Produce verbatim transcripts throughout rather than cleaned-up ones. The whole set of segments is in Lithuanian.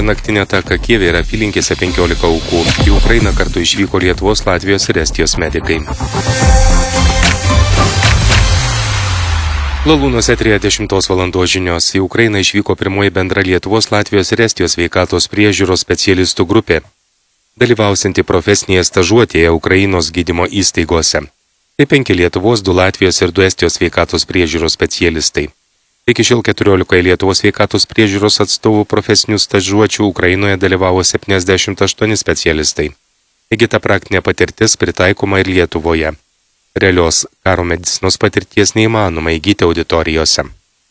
naktinę ataką Kijeve ir apylinkėse penkiolika aukų. Į Ukrainą kartu išvyko Lietuvos, Latvijos ir Estijos medikai. Lalūnos eteryje dešimtos valandos žinios. Į Ukrainą išvyko pirmoji bendra Lietuvos, Latvijos ir Estijos sveikatos priežiūros specialistų grupė, dalyvausianti profesinėje stažuotėje Ukrainos gydymo įstaigose. Tai penki Lietuvos, du Latvijos ir du Estijos sveikatos priežiūros specialistai. Iki šiol keturiolika Lietuvos sveikatos priežiūros atstovų profesinių stažuočių Ukrainoje dalyvavo septyniasdešimt aštuoni specialistai. Įgyta praktinė patirtis pritaikoma ir Lietuvoje. Realios karo medicinos patirties neįmanoma įgyti auditorijose.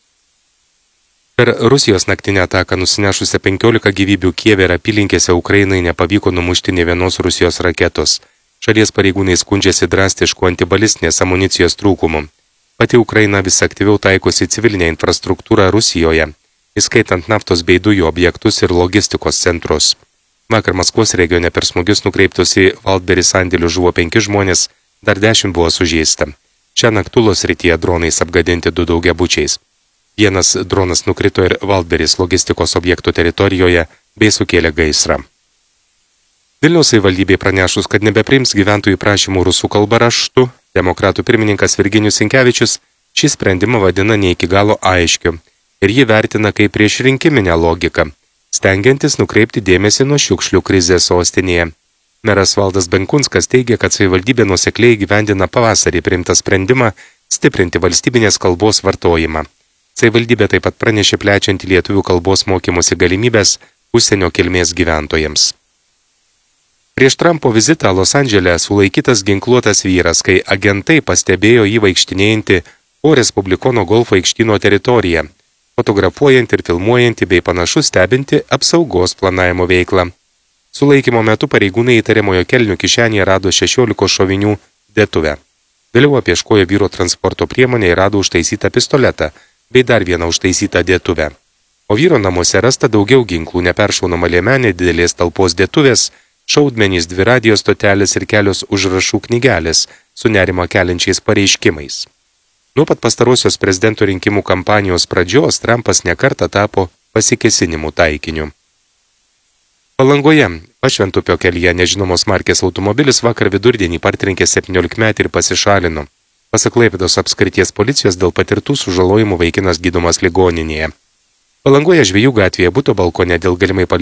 Per Rusijos naktinę ataką nusinešusią penkiolika gyvybių Kijeve ir apylinkėse Ukrainai nepavyko numušti nė vienos Rusijos raketos. Šalies pareigūnai skundžiasi drastišku antibalistinės amunicijos trūkumu. Pati Ukraina vis aktyviau taikosi civilinę infrastruktūrą Rusijoje, įskaitant naftos bei dujų objektus ir logistikos centrus. Vakar Maskvos regione per smūgius nukreiptus į Valdberį sandėlių žuvo penki žmonės, dar dešimt buvo sužeista. Čia Naktulos srityje dronais apgadinti du daugiabučiais. Vienas dronas nukrito ir Valdberys logistikos objektų teritorijoje bei sukėlė gaisrą. Vilniaus savivaldybė pranešus, kad nebepriims gyventojų prašymų rusų kalba raštu, demokratų pirmininkas Virginijus Sinkevičius šį sprendimą vadina ne iki galo aiškiu ir jį vertina kaip priešrinkiminę logiką, stengiantis nukreipti dėmesį nuo šiukšlių krizės sostinėje. Meras Valdas Benkunskas teigia, kad savivaldybė nuosekliai gyvendina pavasarį priimtą sprendimą stiprinti valstybinės kalbos vartojimą. Savivaldybė taip pat pranešė plečianti lietuvių kalbos mokymosi galimybės užsienio kilmės gyventojams. Prieš Trumpo vizitą Los Andžele sulaikytas ginkluotas vyras, kai agentai pastebėjo jį vaikštinėjantį po Respublikono golfo aikštyno teritoriją, fotografuojant ir filmuojantį bei panašu stebinti apsaugos planavimo veiklą. Sulaikymo metu pareigūnai įtariamojo kelnių kišenėje rado šešiolikos šovinių dėtuvę. Vėliau apieškojo vyro transporto priemonę ir rado užtaisytą pistoletą bei dar vieną užtaisytą dėtuvę. O vyro namuose rasta daugiau ginklų, neperšaunama liemenė, didelės talpos dėtuvės, šaudmenys, dvi radijos stotelės ir kelios užrašų knygelės su nerima keliančiais pareiškimais. Nuo pat pastarosios prezidento rinkimų kampanijos pradžios Trumpas nekartą tapo pasikėsinimų taikiniu. Palangoje, Pašventupio kelyje nežinomos markės automobilis vakar vidurdienį partrenkė septyniolikmetį ir pasišalino. Pasak Klaipėdos apskrities policijos dėl patirtų sužalojimų vaikinas gydomas ligoninėje. Palangoje Žvejų gatvėje buto balkone dėl galimai